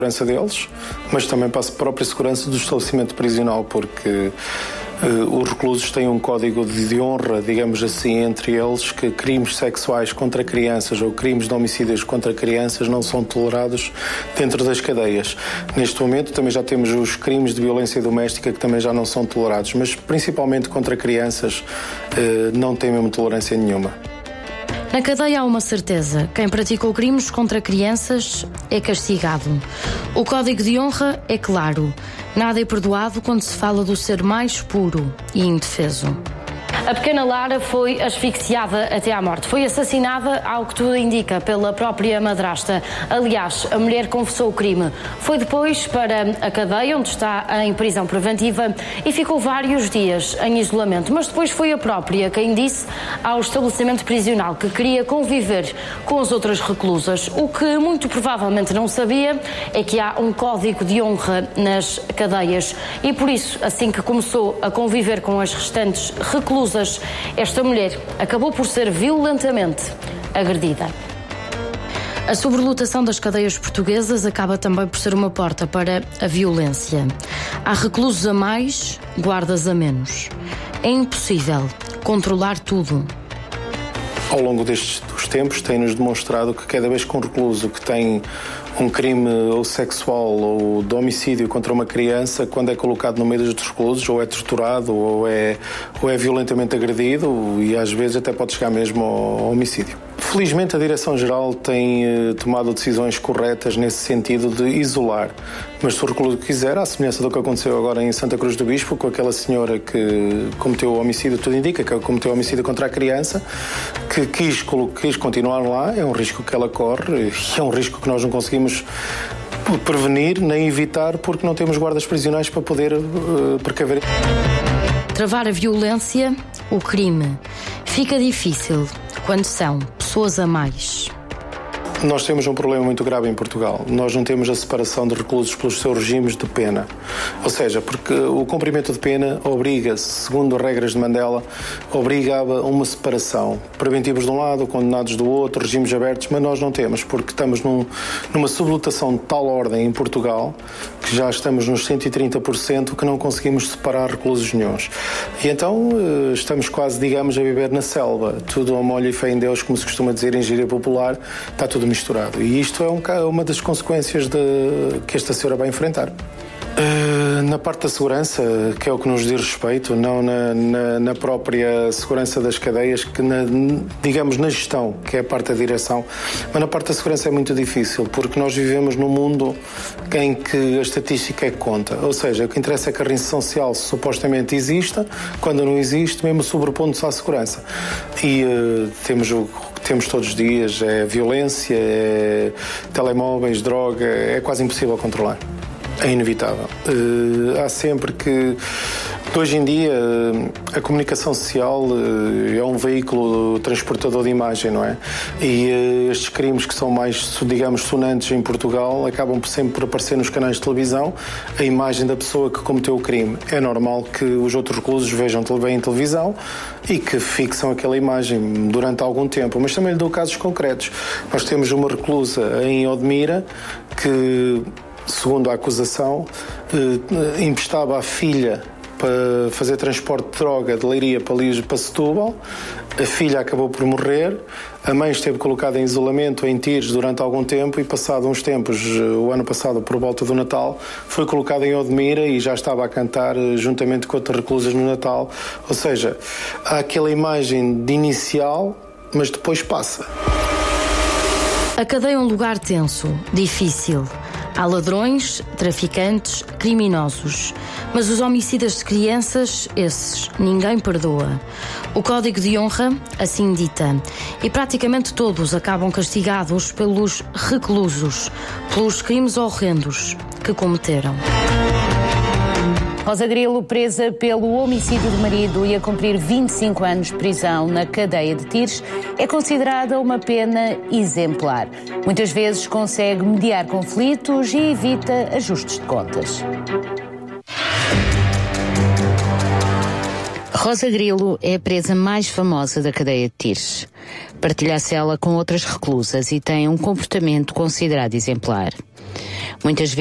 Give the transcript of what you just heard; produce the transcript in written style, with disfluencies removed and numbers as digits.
segurança deles, mas também para a própria segurança do estabelecimento prisional, porque os reclusos têm um código de honra, digamos assim, entre eles, que crimes sexuais contra crianças ou crimes de homicídios contra crianças não são tolerados dentro das cadeias. Neste momento também já temos os crimes de violência doméstica que também já não são tolerados, mas principalmente contra crianças não tem mesmo tolerância nenhuma. Na cadeia há uma certeza: quem praticou crimes contra crianças é castigado. O código de honra é claro: nada é perdoado quando se fala do ser mais puro e indefeso. A pequena Lara foi asfixiada até à morte. Foi assassinada, ao que tudo indica, pela própria madrasta. Aliás, a mulher confessou o crime. Foi depois para a cadeia, onde está em prisão preventiva, e ficou vários dias em isolamento. Mas depois foi a própria quem disse ao estabelecimento prisional que queria conviver com as outras reclusas. O que muito provavelmente não sabia é que há um código de honra nas cadeias. E por isso, assim que começou a conviver com as restantes reclusas, esta mulher acabou por ser violentamente agredida. A sobrelotação das cadeias portuguesas acaba também por ser uma porta para a violência. Há reclusos a mais, guardas a menos. É impossível controlar tudo. Ao longo dos tempos tem-nos demonstrado que cada vez que um recluso que tem um crime ou sexual ou de homicídio contra uma criança, quando é colocado no meio dos reclusos, ou é torturado ou é violentamente agredido, e às vezes até pode chegar mesmo ao homicídio. Felizmente a Direção-Geral tem tomado decisões corretas nesse sentido de isolar, mas se o recluso quiser, à semelhança do que aconteceu agora em Santa Cruz do Bispo, com aquela senhora que cometeu o homicídio, tudo indica que cometeu o homicídio contra a criança, que quis continuar lá, é um risco que ela corre, e é um risco que nós não conseguimos prevenir nem evitar, porque não temos guardas prisionais para poder precaver. Travar a violência, o crime, fica difícil quando são pessoas a mais. Nós temos um problema muito grave em Portugal. Nós não temos a separação de reclusos pelos seus regimes de pena. Ou seja, porque o cumprimento de pena obriga, segundo as regras de Mandela, obrigava a uma separação. Preventivos de um lado, condenados do outro, regimes abertos, mas nós não temos, porque estamos numa sublotação de tal ordem em Portugal, que já estamos nos 130%, que não conseguimos separar reclusos nenhuns. E então estamos quase, digamos, a viver na selva. Tudo ao molho e fé em Deus, como se costuma dizer em gíria popular, está tudo misturado. E isto é uma das consequências que esta senhora vai enfrentar. Na parte da segurança, que é o que nos diz respeito, não na própria segurança das cadeias, que digamos na gestão, que é a parte da direção, mas na parte da segurança é muito difícil, porque nós vivemos num mundo em que a estatística é que conta, ou seja, o que interessa é que a reinserção social supostamente exista, quando não existe, mesmo sobrepondo-se à segurança. E temos todos os dias, é violência, é telemóveis, droga, é quase impossível controlar. É inevitável. Há sempre que... Hoje em dia, a comunicação social é um veículo transportador de imagem, não é? E estes crimes que são mais, digamos, sonantes em Portugal acabam sempre por aparecer nos canais de televisão a imagem da pessoa que cometeu o crime. É normal que os outros reclusos vejam em televisão e que fixam aquela imagem durante algum tempo. Mas também lhe dou casos concretos. Nós temos uma reclusa em Odmira que, segundo a acusação, emprestava a filha para fazer transporte de droga de Leiria para Setúbal. A filha acabou por morrer, a mãe esteve colocada em isolamento em Tires durante algum tempo e, passado uns tempos, o ano passado, por volta do Natal, foi colocada em Odmira e já estava a cantar juntamente com outras reclusas no Natal. Ou seja, há aquela imagem de inicial, mas depois passa. A cadeia é um lugar tenso, difícil. Há ladrões, traficantes, criminosos. Mas os homicidas de crianças, esses, ninguém perdoa. O Código de Honra assim dita. E praticamente todos acabam castigados pelos reclusos, pelos crimes horrendos que cometeram. Rosa Grilo, presa pelo homicídio do marido e a cumprir 25 anos de prisão na cadeia de Tires, é considerada uma pena exemplar. Muitas vezes consegue mediar conflitos e evita ajustes de contas. Rosa Grilo é a presa mais famosa da cadeia de Tires. Partilha a cela com outras reclusas e tem um comportamento considerado exemplar. Muitas